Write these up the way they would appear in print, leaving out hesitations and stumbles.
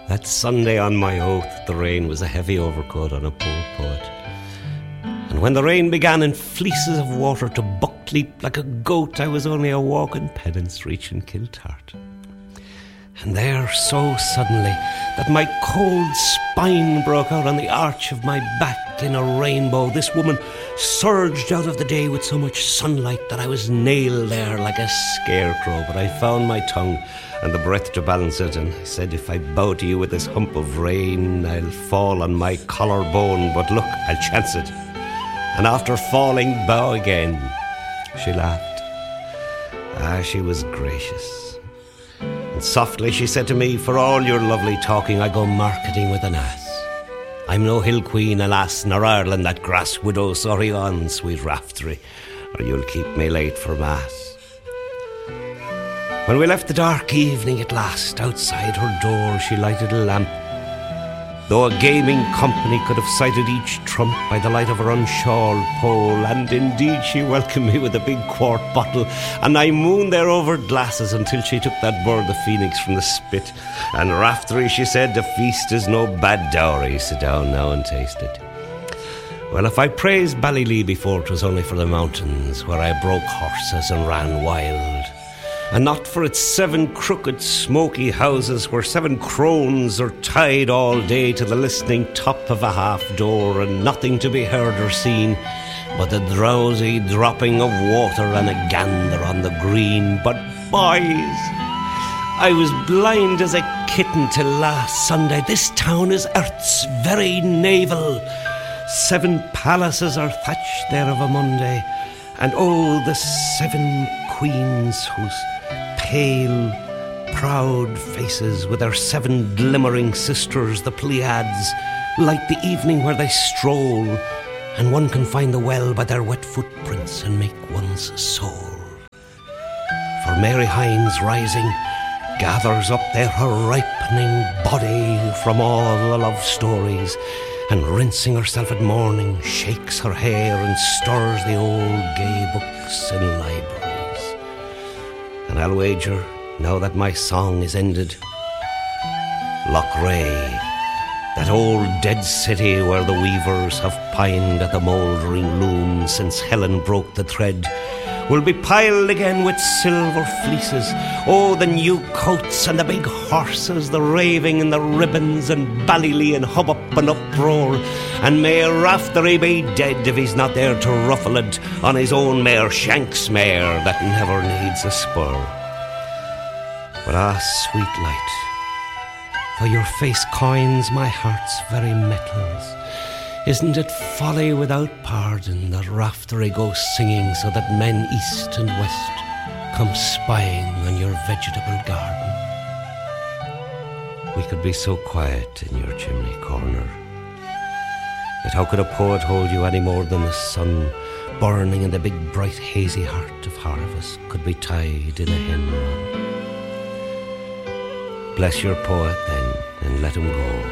That Sunday on my oath, the rain was a heavy overcoat on a poor poet. And when the rain began in fleeces of water to buck-leap like a goat, I was only a walking pedant reaching Kiltart. And there, so suddenly, that my cold spine broke out on the arch of my back in a rainbow, this woman surged out of the day with so much sunlight that I was nailed there like a scarecrow. But I found my tongue and the breath to balance it, and I said, if I bow to you with this hump of rain, I'll fall on my collarbone, but look, I'll chance it. And after falling, bow again. She laughed. She was gracious. And softly she said to me, for all your lovely talking, I go marketing with an ass. I'm no hill queen, alas, nor Ireland, that grass widow, sorry on, sweet Raftery, or you'll keep me late for mass. When we left the dark evening at last, outside her door she lighted a lamp. Though a gaming company could have sighted each trump by the light of her unshawled pole, and indeed she welcomed me with a big quart bottle, and I mooned there over glasses until she took that bird the phoenix from the spit. And Raftery, she said, the feast is no bad dowry, sit down now and taste it. Well, if I praised Ballylee before, 'twas only for the mountains, where I broke horses and ran wild, and not for its 7 crooked smoky houses where 7 crones are tied all day to the listening top of a half door, and nothing to be heard or seen but the drowsy dropping of water and a gander on the green. But boys, I was blind as a kitten till last Sunday. This town is earth's very navel. 7 palaces are thatched there of a Monday, and oh, the 7 queens whose pale, proud faces with their 7 glimmering sisters, the Pleiads, light the evening where they stroll, and one can find the well by their wet footprints and make one's soul. For Mary Hines rising gathers up there her ripening body from all the love stories, and rinsing herself at morning, shakes her hair and stirs the old gay books in libraries. And I'll wager, now that my song is ended, Loughrea, that old dead city where the weavers have pined at the mouldering loom since Helen broke the thread, will be piled again with silver fleeces. Oh, the new coats and the big horses, the raving and the ribbons, and Ballylee and hubbub and uproar. And may Raftery be dead if he's not there to ruffle it on his own mare, Shank's mare, that never needs a spur. But sweet light, though your face coins my heart's very metals, isn't it folly without pardon that Raftery goes singing so that men east and west come spying on your vegetable garden? We could be so quiet in your chimney corner, yet how could a poet hold you any more than the sun burning in the big bright hazy heart of harvest could be tied in a hen run? Bless your poet then, and let him go.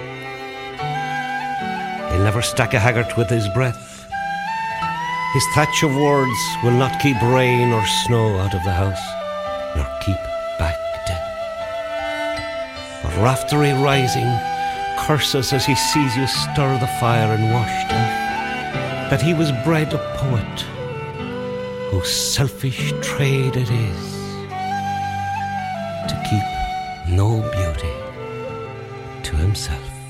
He'll never stack a haggart with his breath. His thatch of words will not keep rain or snow out of the house, nor keep back death. But Raftery rising curses as he sees you stir the fire and wash death, that he was bred a poet, whose selfish trade it is to keep no beauty to himself.